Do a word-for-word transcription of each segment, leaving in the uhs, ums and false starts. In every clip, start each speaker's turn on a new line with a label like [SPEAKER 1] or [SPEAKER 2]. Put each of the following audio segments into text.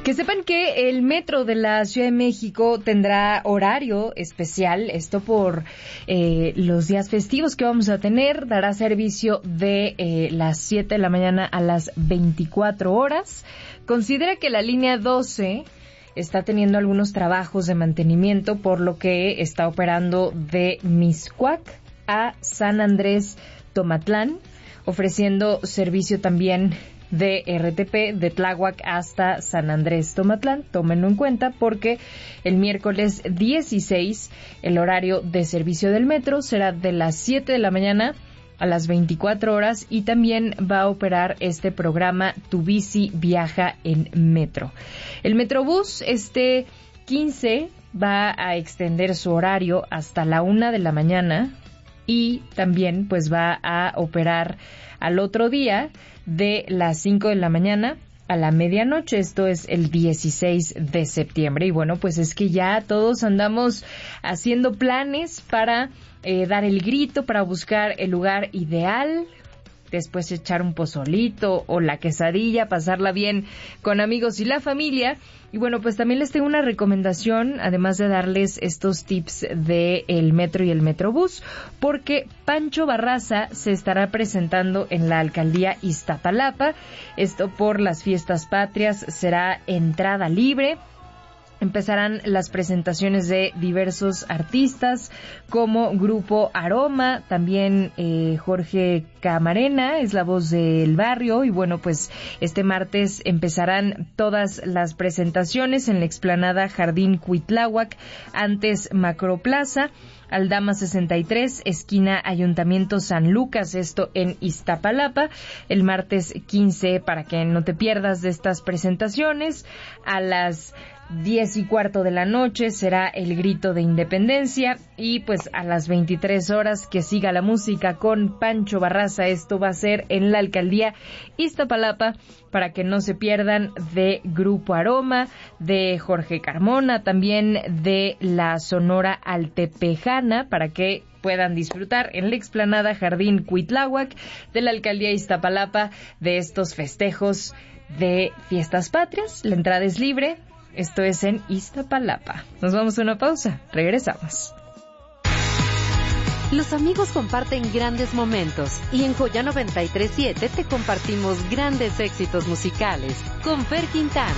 [SPEAKER 1] Que sepan que el metro de la Ciudad de México tendrá horario especial, esto por eh, los días festivos que vamos a tener. Dará servicio de eh, las siete de la mañana a las veinticuatro horas. Considera que la línea doce está teniendo algunos trabajos de mantenimiento, por lo que está operando de Mixcoac a San Andrés Tomatlán, ofreciendo servicio también de R T P de Tláhuac hasta San Andrés Tomatlán. Tómenlo en cuenta porque el miércoles dieciséis el horario de servicio del metro será de las siete de la mañana a las veinticuatro horas, y también va a operar este programa Tu Bici Viaja en Metro. El Metrobús este quince va a extender su horario hasta la una de la mañana y también pues va a operar al otro día de las cinco de la mañana a la medianoche. Esto es el dieciséis de septiembre. Y bueno, pues es que ya todos andamos haciendo planes para eh, dar el grito, para buscar el lugar ideal, después echar un pozolito o la quesadilla, pasarla bien con amigos y la familia. Y bueno, pues también les tengo una recomendación, además de darles estos tips de el metro y el Metrobús, porque Pancho Barraza se estará presentando en la alcaldía Iztapalapa. Esto por las fiestas patrias, será entrada libre. Empezarán las presentaciones de diversos artistas como Grupo Aroma, también eh, Jorge Camarena es la voz del barrio, y bueno, pues este martes empezarán todas las presentaciones en la explanada Jardín Cuitláhuac, antes Macroplaza, Aldama sesenta y tres, esquina Ayuntamiento San Lucas, esto en Iztapalapa, el martes quince, para que no te pierdas de estas presentaciones. A las diez y cuarto de la noche será el grito de independencia, y pues a las veintitrés horas que siga la música con Pancho Barraza. Esto va a ser en la alcaldía Iztapalapa, para que no se pierdan de Grupo Aroma, de Jorge Carmona, también de la Sonora Altepejana, para que puedan disfrutar en la explanada Jardín Cuitláhuac de la alcaldía Iztapalapa de estos festejos de fiestas patrias. La entrada es libre. Esto es en Iztapalapa. Nos vamos a una pausa. Regresamos.
[SPEAKER 2] Los amigos comparten grandes momentos, y en Joya noventa y tres punto siete te compartimos grandes éxitos musicales con Fer Quintana.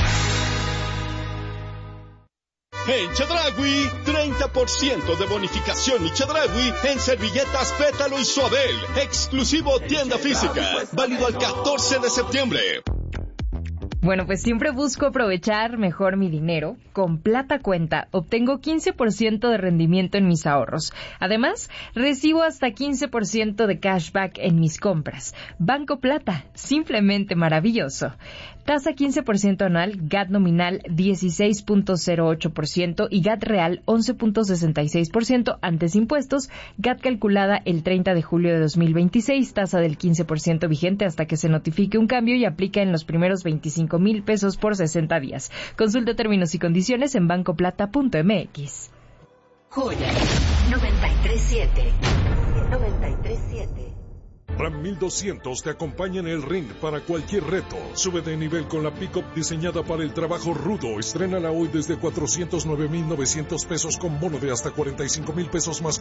[SPEAKER 3] En Chedraui, treinta por ciento de bonificación y Chedraui en servilletas Pétalo y Suabel. Exclusivo tienda física. Válido al catorce de septiembre.
[SPEAKER 1] Bueno, pues siempre busco aprovechar mejor mi dinero. Con Plata Cuenta obtengo quince por ciento de rendimiento en mis ahorros. Además, recibo hasta quince por ciento de cashback en mis compras. Banco Plata, simplemente maravilloso. Tasa quince por ciento anual, G A T nominal dieciséis punto cero ocho por ciento y G A T real once punto sesenta y seis por ciento antes impuestos. G A T calculada el treinta de julio de dos mil veintiséis, tasa del quince por ciento vigente hasta que se notifique un cambio y aplica en los primeros veinticinco mil pesos por sesenta días. Consulta términos y condiciones en bancoplata punto m x.
[SPEAKER 2] Joya noventa y tres punto siete. noventa y tres punto siete.
[SPEAKER 4] Ram mil doscientos te acompaña en el ring para cualquier reto. Sube de nivel con la pick-up diseñada para el trabajo rudo. Estrénala hoy desde cuatrocientos nueve mil novecientos pesos con bono de hasta cuarenta y cinco mil pesos más